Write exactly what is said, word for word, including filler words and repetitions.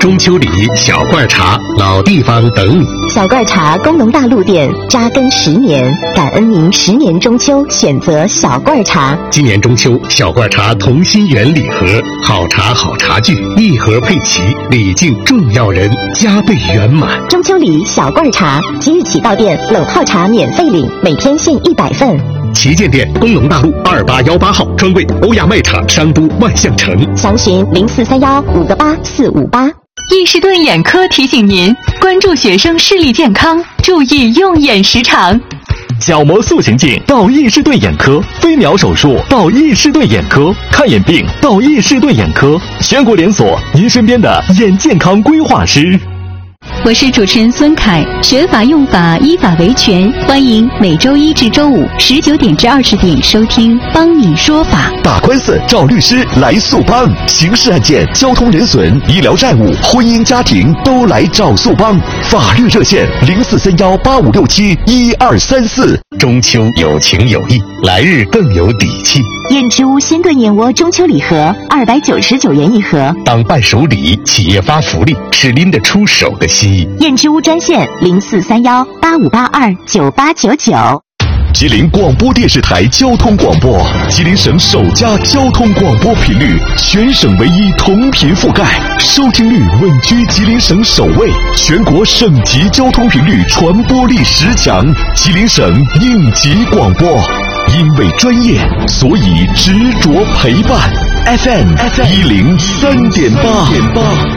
中秋礼、小罐茶、老地方等你。 小罐茶工农大陆店扎根十年，感恩您十年中秋选择小罐茶。 今年中秋，小罐茶同心圆礼盒，好茶好茶具，一盒配齐，礼敬重要人，加倍圆满。 中秋礼小罐茶，即日起到店冷泡茶免费领，每天限一百份。 旗舰店工农大路二八幺八号，专柜欧亚卖场商都万象城， 详询零四三幺五个八四五八。 易士顿眼科提醒您关注学生视力健康，注意用眼时长。 角膜塑形镜到易士顿眼科，飞秒手术到易士顿眼科，看眼病到易士顿眼科，全国连锁，您身边的眼健康规划师。 我是主持人孙凯，学法用法，依法维权，欢迎每周一至周五十九点至二十点收听《帮你说法》。 打官司找律师来速帮，刑事案件、交通人损、医疗债务、婚姻家庭都来找速帮。法律热线零四三幺八五六七一二三四。 中秋有情有义，来日更有底气。 燕之屋鲜炖燕窝中秋礼盒二百九十九元一盒， 当伴手礼，企业发福利，是拎得出手的心意。 燕之屋专线零四三幺八五八二九八九九。 吉林广播电视台交通广播，吉林省首家交通广播频率，全省唯一同频覆盖，收听率稳居吉林省首位，全国省级交通频率传播力十强，吉林省应急广播。因为专业，所以执着陪伴。F M 一零三点八。